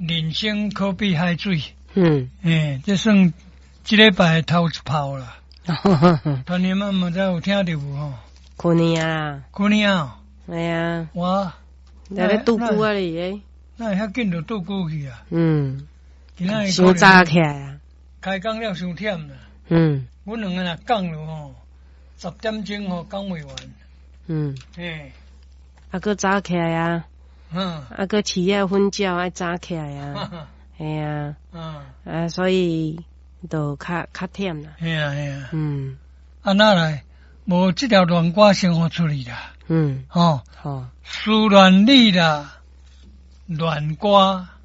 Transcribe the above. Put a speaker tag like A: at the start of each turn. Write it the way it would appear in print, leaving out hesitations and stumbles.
A: 人生可比海水。这算这礼拜头一炮啦。当年嘛，唔知有听到无吼？
B: 去年啊，
A: 去年啊，
B: 哎呀，
A: 哇，
B: 在咧拄久啊哩诶，
A: 那遐紧就拄久去啊。
B: 伤早起来啊，
A: 开工了伤忝啦。阮两个若讲了吼，10点钟吼讲袂完。啊
B: 个早起来啊，啊个起夜瞓觉爱早起来啊，哎呀，所以就较忝啦。
A: 系啊。啊那来，无这条乱歌生活出去啦。好，思乱你啦，乱歌。